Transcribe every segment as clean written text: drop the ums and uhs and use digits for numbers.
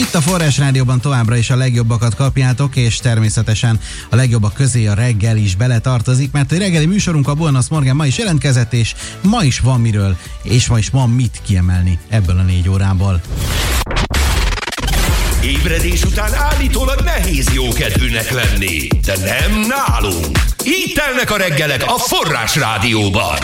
Itt a Forrás Rádióban továbbra is a legjobbakat kapjátok, és természetesen a legjobbak közé a reggel is beletartozik, mert a reggeli műsorunk, a Buenos Morgen ma is jelentkezett, és ma is van miről, és ma is van mit kiemelni ebből a 4 órából. Ébredés után állítólag nehéz jókedvűnek lenni, de nem nálunk. Így telnek a reggelek a Forrás Rádióban.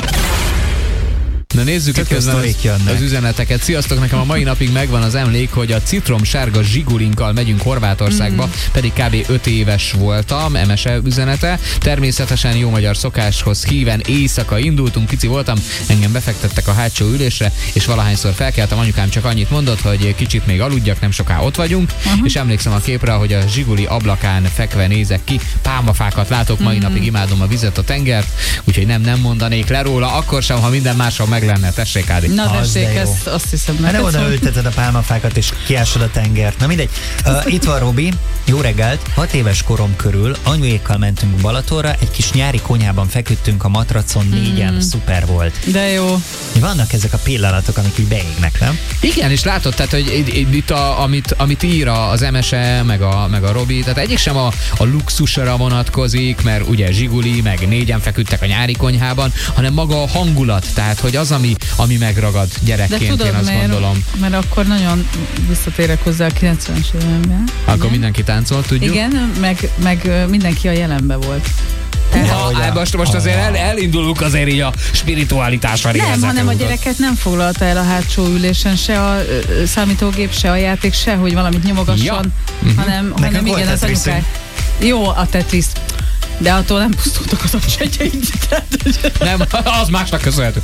Na nézzük itt közben az üzeneteket. Sziasztok, nekem a mai napig megvan az emlék, hogy a citromsárga zsigulinkkal megyünk Horvátországba, pedig kb. 5 éves voltam, MSE üzenete. Természetesen jó magyar szokáshoz híven éjszaka indultunk, pici voltam, engem befektettek a hátsó ülésre, és valahányszor felkeltem, anyukám csak annyit mondott, hogy kicsit még aludjak, nem soká ott vagyunk, és emlékszem a képre, hogy a zsiguli ablakán fekve nézek ki, pálmafákat látok, mai napig imádom a vizet, a tengert, úgyhogy nem mondanék le róla, akkor sem, ha minden mással meg lenne. Tessék, Ádi. Na tessék, ezt azt hiszem neked. Ne oda ülteted a pálmafákat és kiásod a tengert. Na mindegy. Itt van Robi. Jó reggelt. 6 éves korom körül anyuékkal mentünk Balatonra, egy kis nyári konyhában feküdtünk a matracon, 4-en, szuper volt. De jó. Vannak ezek a pillanatok, amik így beégnek, nem? Igen, és látod, tehát, hogy itt amit ír az MSE, meg a Robi, tehát egyik sem a luxusra vonatkozik, mert ugye zsiguli, meg 4-en feküdtek a nyári konyhában, hanem maga a hangulat, tehát, hogy az, ami megragad gyerekként, de tudod, én azt gondolom. Mert akkor nagyon visszatérek hozzá a 90-es években. Akkor mindenki táncolt, tudjuk? Igen, meg mindenki a jelenben volt. Most azért elindulunk azért így a spiritualitásra. Nem, hanem a gyereket nem foglalta el a hátsó ülésen, se a számítógép, se a játék, se, hogy valamit nyomogasson, hanem igen, az anyukáj. Jó, a Tetris. De attól nem pusztultak az agycsetjeink. Nem, az másnak köszönhető.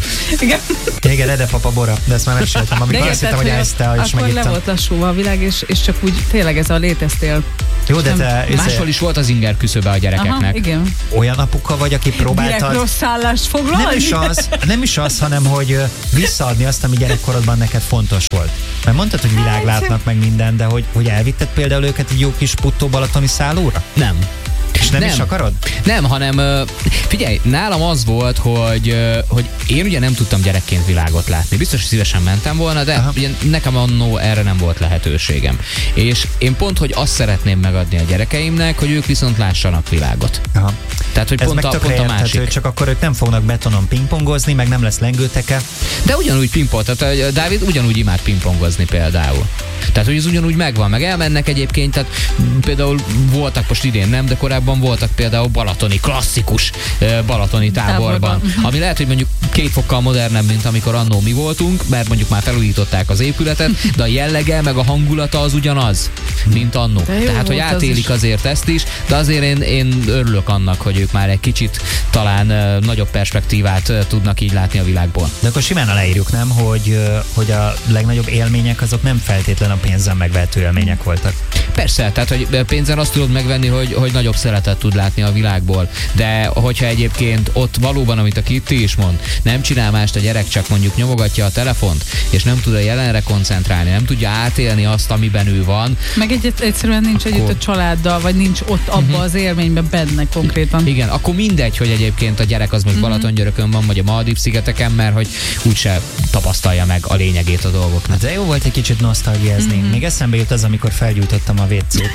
Igen, edepapa bora, de ezt már meséltem, amikor azt hittem, hogy ezte, és megittem. Akkor le volt lassúva a világ, és csak úgy tényleg ez a léteztél. Jó, de te... Máshol is volt az inger küszöbe a gyerekeknek. Aha, igen. Olyan apuka vagy, aki próbáltad... Direkt rossz állást foglalni? Nem is az, hanem hogy visszaadni azt, ami gyerekkorodban neked fontos volt. Mert mondtad, hogy világlátnak meg minden, de hogy elvitted például őket egy jó kis puttó balatoni szállóra? Nem. És nem is akarod? Nem, hanem figyelj, nálam az volt, hogy én ugye nem tudtam gyerekként világot látni. Biztos, hogy szívesen mentem volna, de ugye nekem annó erre nem volt lehetőségem. És én pont, hogy azt szeretném megadni a gyerekeimnek, hogy ők viszont lássanak világot. Aha. Tehát, hogy pont a másik. Csak akkor ők nem fognak betonon pingpongozni, meg nem lesz lengőteke. De ugyanúgy tehát Dávid ugyanúgy imád pingpongozni például. Tehát, hogy ez ugyanúgy megvan, meg elmennek egyébként, tehát például voltak most idén nem, de korábban voltak például balatoni, klasszikus balatoni táborban. Ami lehet, hogy mondjuk 2 fokkal modernebb, mint amikor annó mi voltunk, mert mondjuk már felújították az épületet, de a jellege, meg a hangulata az ugyanaz, mint annó. Tehát, hogy átélik azért ezt is, de azért én örülök annak, hogy ők már egy kicsit talán nagyobb perspektívát tudnak így látni a világból. De akkor simán aláírjuk, nem, hogy a legnagyobb élmények azok nem feltétlen a pénzen megvehető élmények voltak. Persze, tehát hogy pénzen azt tudod megvenni, hogy nagyobb szeretet tud látni a világból, de hogyha egyébként ott valóban, amit a Kitty is mond, nem csinál mást a gyerek, csak mondjuk nyomogatja a telefont, és nem tud a jelenre koncentrálni, nem tudja átélni azt, amiben ő van. Meg egyszerűen nincs együtt a családdal, vagy nincs ott abba az élményben benne konkrétan. Igen, akkor mindegy, hogy egyébként a gyerek az most Balatongyörökön van, vagy a Maldív-szigeteken, mert hogy úgyse tapasztalja meg a lényegét a dolgoknak. De jó volt egy kicsit nosztalgiázni. Még eszembe jut az, amikor felgyújtottam a WC-t.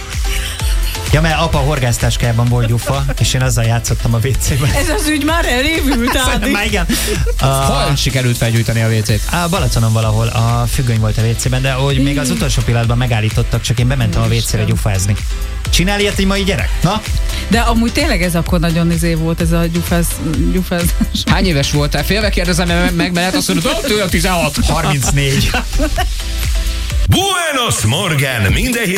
Ja, mert apa horgásztáskájában volt gyufa, és én azzal játszottam a WC-ben. Ez az ügy már elévült, Ádi. Már igen. Hol sikerült felgyújtani a WC-t? A Balatonon valahol, a függöny volt a WC-ben, de hogy még az utolsó pillanatban megállítottak, csak én bementem a WC-re gyufázni. Csinál ilyet egy mai gyerek? Na? De amúgy tényleg ez akkor nagyon volt, ez a gyufázás. Hány éves voltál? Félve kérdezem meg, mert azt mondod, hogy 16. 34. Buenos Morgen, minden